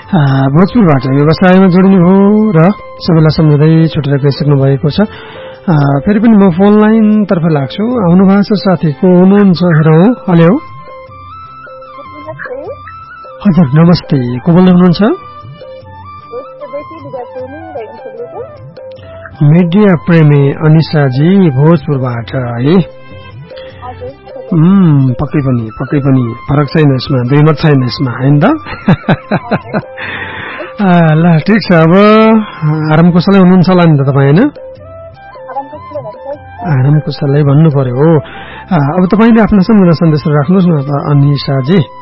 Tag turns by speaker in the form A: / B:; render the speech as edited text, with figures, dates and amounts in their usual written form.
A: भोजपुरबाट व्यवसायमा जोडिनुभयो र सबैलाई सम्झँदै छुटेर गइसक्नु भएको छ। फेरि पनि म फोन लाइन तर्फ लाग्छु। आउनु भएको छ साथी को हुनुहुन्छ हेरौँ। हेलो हजुर नमस्ते, को बोल्दै हुनुहुन्छ? मिडिया प्रेमी अनिसाजी भोजपुरबाट है। पक्कै पनि फरक छैन यसमा, दुई मत छैन यसमा होइन त। ल ठिक छ, अब आराम कुशलै हुनुहुन्छ होला नि त तपाईँ होइन? आराम कुशलै भन्नु पर्यो हो। अब तपाईँले आफ्नो सम्झना सन्देश राख्नुहोस् न त अनिसाजी।